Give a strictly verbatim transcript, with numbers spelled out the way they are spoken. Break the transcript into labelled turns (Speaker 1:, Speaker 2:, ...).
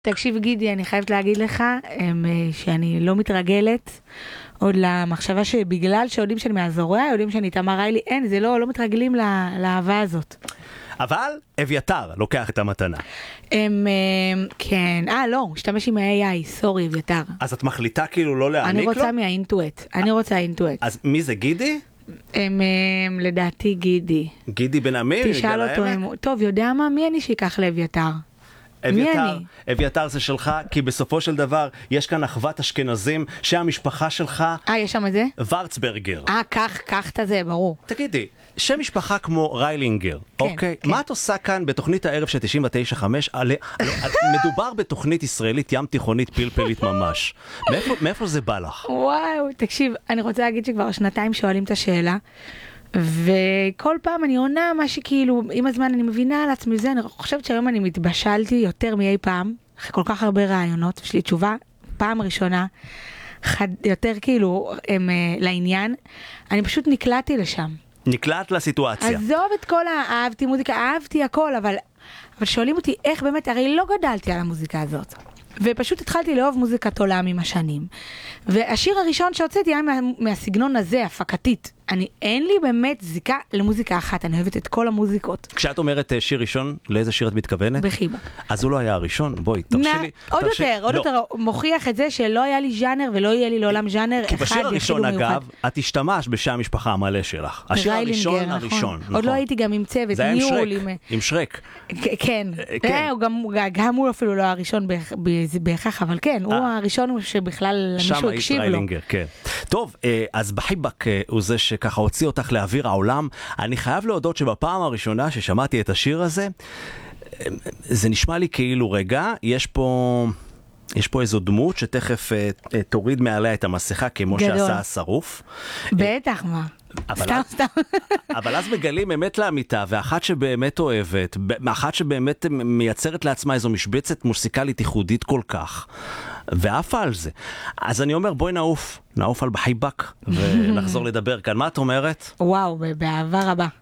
Speaker 1: תקשיב גידי, אני חייבת להגיד לך הם, שאני לא מתרגלת עוד למחשבה שבגלל שעולים שאני מהזורע, יודעים שאני תמר ריילי, אין, זה לא, לא מתרגלים לה, לאהבה הזאת.
Speaker 2: אבל אביתר לוקח את המתנה.
Speaker 1: הם, כן, אה לא, משתמש עם ה-איי איי, סורי אביתר.
Speaker 2: אז את מחליטה כאילו לא להעניק
Speaker 1: אני
Speaker 2: לו?
Speaker 1: רוצה מהאינטואט, אני רוצה האינטואט.
Speaker 2: אז מי זה, גידי?
Speaker 1: הם, הם, לדעתי גידי.
Speaker 2: גידי בן אמיר?
Speaker 1: תשאל אותו, הם, טוב, יודע מה? מי אני שיקח לאביתר?
Speaker 2: אביתר, אביתר זה שלך, כי בסופו של דבר יש כאן אחוות אשכנזים שהמשפחה שלך...
Speaker 1: אה, יש שם את זה?
Speaker 2: ורצברגר.
Speaker 1: אה, כך, כך את זה, ברור.
Speaker 2: תגידי, שם משפחה כמו ריילינגר,
Speaker 1: כן,
Speaker 2: אוקיי?
Speaker 1: כן.
Speaker 2: מה את עושה כאן בתוכנית הערב של תשעים ותשע חמש? על... מדובר בתוכנית ישראלית ים תיכונית פלפלית ממש. מאיפה, מאיפה זה בא לך?
Speaker 1: וואו, תקשיב, אני רוצה להגיד שכבר שנתיים שואלים את השאלה, וכל פעם אני עונה מה שכאילו, עם הזמן אני מבינה על עצמי זה, אני חושבת שהיום אני מתבשלתי יותר מאי פעם, אחרי כל כך הרבה רעיונות, יש לי תשובה, פעם ראשונה, חד, יותר כאילו הם, לעניין, אני פשוט נקלעתי לשם.
Speaker 2: נקלעת לסיטואציה.
Speaker 1: עזוב את כל האהבתי מוזיקה, אהבתי הכל, אבל, אבל שואלים אותי איך באמת, הרי לא גדלתי על המוזיקה הזאת. ופשוט התחלתי לאהוב מוזיקת עולם עם השנים. והשיר הראשון שהוצאתי היה מה, מהסגנון הזה, הפקתית. אני, אין לי באמת זיקה למוזיקה אחת, אני אוהבת את כל המוזיקות.
Speaker 2: כשאת אומרת שיר ראשון, לאיזה שיר את מתכוונת?
Speaker 1: בחיבוק.
Speaker 2: אז הוא לא היה הראשון, בואי, תרשי לי.
Speaker 1: עוד יותר, עוד יותר מוכיח את זה שלא היה לי ז'אנר ולא יהיה לי לעולם ז'אנר אחד.
Speaker 2: כי בשיר הראשון אגב, את השתמש בשם המשפחה המלא שלך. השיר הראשון הראשון.
Speaker 1: עוד לא הייתי גם עם צוות,
Speaker 2: זה היה עם
Speaker 1: ניהול.
Speaker 2: שרק, עם שרק.
Speaker 1: כן, גם הוא אפילו לא הראשון בהכרח, אבל כן, הוא הראשון שבכלל מישהו הקשיב לו.
Speaker 2: טוב, אז בחיבק הוא זה שככה הוציא אותך לאוויר העולם. אני חייב להודות שבפעם הראשונה ששמעתי את השיר הזה, זה נשמע לי כאילו רגע, יש פה... יש פה איזו דמות שתכף uh, תוריד מעליה את המסכה כמו גדול. שעשה השרוף.
Speaker 1: בטח, מה?
Speaker 2: אבל
Speaker 1: סתם,
Speaker 2: אז,
Speaker 1: סתם.
Speaker 2: אבל אז מגלים אמת לאמיתה, ואחת שבאמת אוהבת, אחת שבאמת מייצרת לעצמה איזו משבצת מוסיקלית ייחודית כל כך, ואף על זה. אז אני אומר, בואי נעוף, נעוף על בחיבק, ונחזור לדבר כאן. מה את אומרת?
Speaker 1: וואו, באהבה רבה.